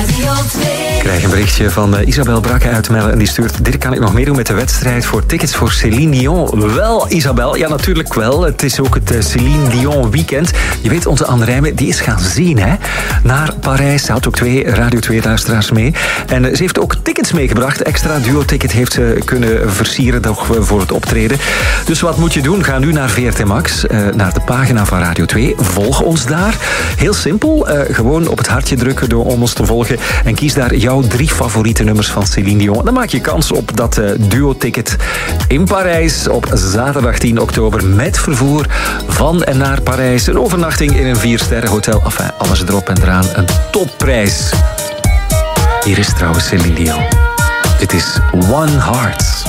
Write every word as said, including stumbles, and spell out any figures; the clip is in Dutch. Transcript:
Radio twee. Ik krijg een berichtje van uh, Isabel Brakke uit Melle en die stuurt: Dirk, kan ik nog meedoen met de wedstrijd voor tickets voor Céline Dion? Wel, Isabel, ja natuurlijk wel. Het is ook het uh, Céline Dion weekend. Je weet, onze Anne Rijmen, die is gaan zien, hè? Naar Parijs. Ze had ook twee Radio twee luisteraars mee. En uh, ze heeft ook tickets meegebracht. Extra duo-ticket heeft ze kunnen versieren nog voor het optreden. Dus wat moet je doen? Ga nu naar V R T Max, uh, naar de pagina van Radio twee. Volg ons daar. Heel simpel. Uh, gewoon op het hartje drukken door om ons te volgen. En kies daar jouw drie favoriete nummers van Céline Dion. Dan maak je kans op dat uh, duo-ticket in Parijs op zaterdag tien oktober met vervoer van en naar Parijs. Een overnachting in een vier-sterren hotel. Enfin, alles erop en eraan. Een topprijs. Hier is trouwens Céline Dion. Dit is One Heart.